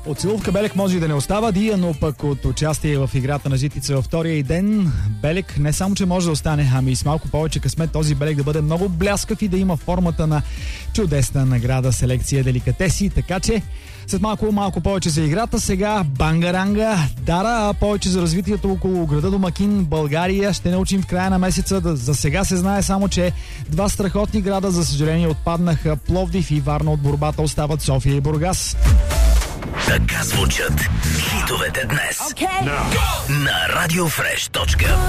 От Силовка Белек може и да не остава Дия, но пък от участие в играта на житица във втория и ден Белек не само, че може да остане, ами и с малко повече късмет този Белек да бъде много бляскав и да има формата на чудесна награда селекция деликатеси, така че след малко повече за играта. Сега Бангаранга, Дара, а повече за развитието около града домакин България ще научим в края на месеца. За сега се знае само, че два страхотни града, за съжаление, отпаднаха. Пловдив и Варна от борбата остават София и Бургас. Така звучат хитовете днес на RadioFresh.com.